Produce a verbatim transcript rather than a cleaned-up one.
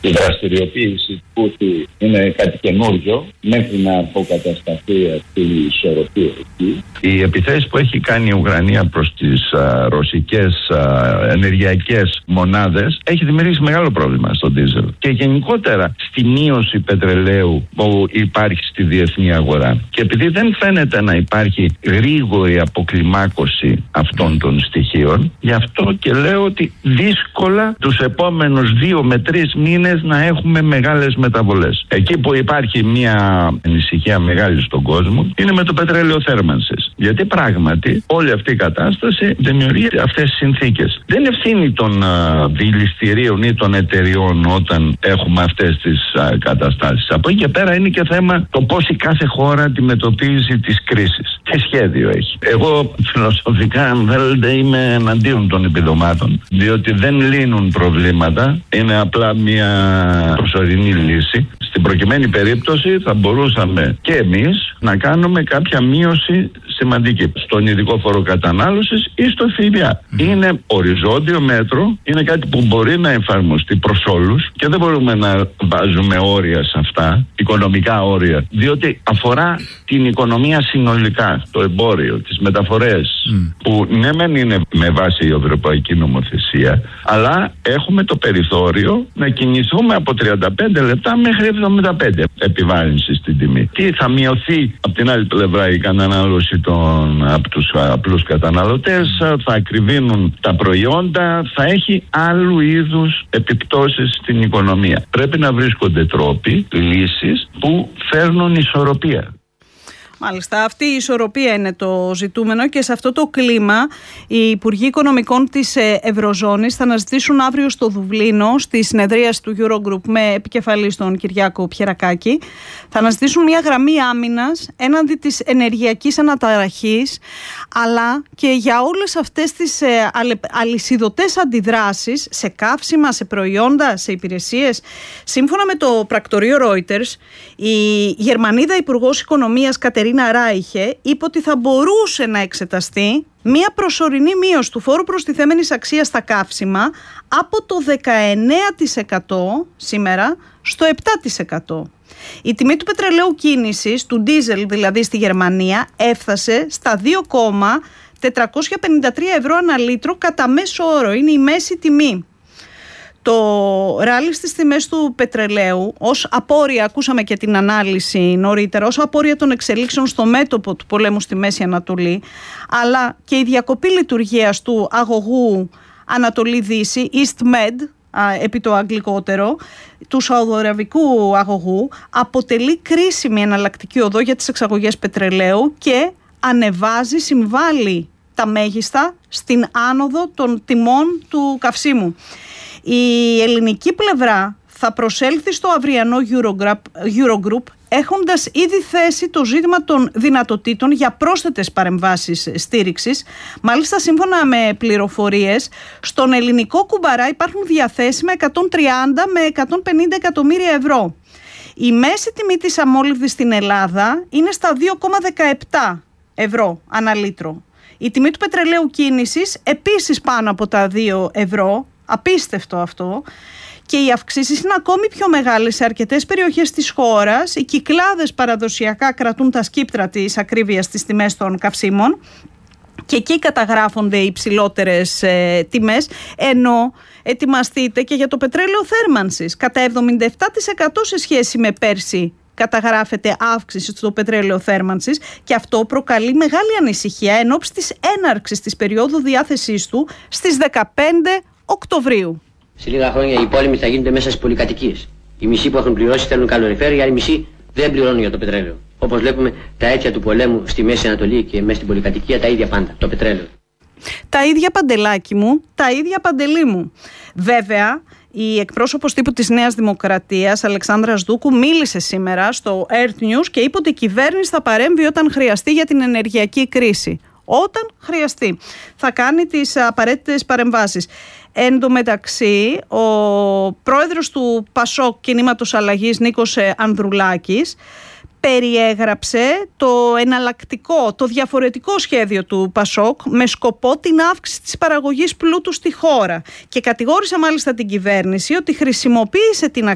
η δραστηριοποίηση του Χούθη είναι κάτι καινούριο μέχρι να αποκατασταθεί αυτή η ισορροπία εκεί. Οι επιθέσεις που έχει κάνει η Ουκρανία προς τις α, ρωσικές α, ενεργειακές μονάδες έχει δημιουργήσει μεγάλο πρόβλημα στο ντίζελ και γενικότερα στη μείωση πετρελαίου που υπάρχει στη διεθνή αγορά. Και επειδή δεν φαίνεται να υπάρχει γρήγορη αποκλιμάκωση αυτών των στοιχείων, γι' αυτό και λέω ότι δύσκολα τους επόμενους δύο με τρεις μήνες να έχουμε μεγάλες μεταβολές. Εκεί που υπάρχει μια ανησυχία μεγάλη στον κόσμο είναι με το πετρέλαιο θέρμανσης. Γιατί πράγματι όλη αυτή η κατάσταση δημιουργεί αυτές τις συνθήκες. Δεν είναι ευθύνη των α, δηληστηρίων ή των εταιριών όταν έχουμε αυτές τις α, καταστάσεις. Από εκεί και πέρα είναι και θέμα το πώς η κάθε χώρα αντιμετωπίζει τις κρίσεις. Τι σχέδιο έχει. Εγώ φιλοσοφικά, αν θέλετε, είμαι εναντίον των επιδομάτων, διότι δεν λύνουν προβλήματα, είναι απλά μια προσωρινή λύση. Στην προκειμένη περίπτωση θα μπορούσαμε και εμείς να κάνουμε κάποια μείωση σημαντική στον ειδικό φόρο κατανάλωσης ή στο ΦΠΑ. Mm. Είναι οριζόντιο μέτρο, είναι κάτι που μπορεί να εφαρμοστεί προς όλους και δεν μπορούμε να βάζουμε όρια σε αυτά, οικονομικά όρια, διότι αφορά την οικονομία συνολικά, το εμπόριο, τις μεταφορές, mm. που ναι μεν είναι με βάση η ευρωπαϊκή νομοθεσία, αλλά έχουμε το περιθώριο να κινηθούμε από τριάντα πέντε λεπτά μέχρι εβδομήντα πέντε επιβάρυνση στην τιμή. Τι θα μειωθεί από την άλλη πλευρά η κατανάλωση των, από τους απλούς καταναλωτές, θα ακριβίνουν τα προϊόντα, θα έχει άλλου είδους επιπτώσεις στην οικονομία. Πρέπει να βρίσκονται τρόποι, λύσεις που φέρνουν ισορροπία. Μάλιστα, αυτή η ισορροπία είναι το ζητούμενο και σε αυτό το κλίμα οι Υπουργοί Οικονομικών της Ευρωζώνης θα αναζητήσουν αύριο στο Δουβλίνο, στη συνεδρίαση του Eurogroup με επικεφαλής τον Κυριάκο Πιερακάκη, θα αναζητήσουν μια γραμμή άμυνας έναντι της ενεργειακής αναταραχής, αλλά και για όλες αυτές τις αλυσιδωτές αντιδράσεις σε καύσιμα, σε προϊόντα, σε υπηρεσίες. Σύμφωνα με το πρακτορείο Reuters, η Γερμανίδα Υπουργός Οικονομίας Κατερίνα Ράιχε είπε ότι θα μπορούσε να εξεταστεί μία προσωρινή μείωση του φόρου προστιθέμενης αξίας στα καύσιμα από το δεκαεννέα τοις εκατό σήμερα στο επτά τοις εκατό. Η τιμή του πετρελαίου κίνησης, του ντίζελ δηλαδή στη Γερμανία, έφτασε στα δύο χιλιάδες τετρακόσια πενήντα τρία ευρώ ανά λίτρο κατά μέσο όρο. Είναι η μέση τιμή. Το ράλι στις τιμές του πετρελαίου ως απόρρια, ακούσαμε και την ανάλυση νωρίτερα, ως απόρρια των εξελίξεων στο μέτωπο του πολέμου στη Μέση Ανατολή, αλλά και η διακοπή λειτουργίας του αγωγού Ανατολή-Δύση, EastMed, επί το αγγλικότερο, του σαουδοραβικού αγωγού, αποτελεί κρίσιμη εναλλακτική οδό για τις εξαγωγές πετρελαίου και ανεβάζει, συμβάλλει τα μέγιστα στην άνοδο των τιμών του καυσίμου. Η ελληνική πλευρά θα προσέλθει στο αυριανό Eurogroup έχοντας ήδη θέσει το ζήτημα των δυνατοτήτων για πρόσθετες παρεμβάσεις στήριξης. Μάλιστα, σύμφωνα με πληροφορίες, στον ελληνικό κουμπαρά υπάρχουν διαθέσιμα εκατόν τριάντα με εκατόν πενήντα εκατομμύρια ευρώ. Η μέση τιμή της αμόλυβδης στην Ελλάδα είναι στα δύο κόμμα δεκαεπτά ευρώ ανά λίτρο. Η τιμή του πετρελαίου κίνησης επίσης πάνω από τα δύο ευρώ. Απίστευτο αυτό. Και οι αυξήσεις είναι ακόμη πιο μεγάλες σε αρκετές περιοχές της χώρας. Οι Κυκλάδες παραδοσιακά κρατούν τα σκύπτρα της ακρίβειας στις τιμές των καυσίμων και εκεί καταγράφονται οι υψηλότερες ε, τιμές, ενώ ετοιμαστείτε και για το πετρέλαιο θέρμανσης. Κατά εβδομήντα επτά τοις εκατό σε σχέση με πέρσι καταγράφεται αύξηση στο πετρέλαιο θέρμανσης και αυτό προκαλεί μεγάλη ανησυχία εν ώψη της έναρξης της περίοδου διάθεσής του στις δεκαπέντε Οκτωβρίου. Σε λίγα χρόνια οι πόλεμοι θα γίνονται μέσα στις πολυκατοικίες. Οι μισοί που έχουν πληρώσει θέλουν καλοριφέρ, οι άλλοι μισοί δεν πληρώνουν για το πετρέλαιο. Όπως βλέπουμε, τα αίτια του πολέμου στη Μέση Ανατολή και μέσα στην πολυκατοικία τα ίδια πάντα, το πετρέλαιο. Τα ίδια, Παντελάκη μου, τα ίδια, Παντελή μου. Βέβαια, η εκπρόσωπος τύπου της Νέας Δημοκρατίας, Αλεξάνδρα Σδούκου, μίλησε σήμερα στο Earth News και είπε ότι η κυβέρνηση θα παρέμβει όταν χρειαστεί για την ενεργειακή κρίση. Όταν χρειαστεί. Θα κάνει τις απαραίτητες παρεμβάσεις. Εν τω μεταξύ, ο πρόεδρος του Πασόκ Κινήματος Αλλαγής, Νίκος Ανδρουλάκης, περιέγραψε το εναλλακτικό, το διαφορετικό σχέδιο του Πασόκ με σκοπό την αύξηση της παραγωγής πλούτου στη χώρα. Και κατηγόρησε μάλιστα την κυβέρνηση ότι χρησιμοποίησε την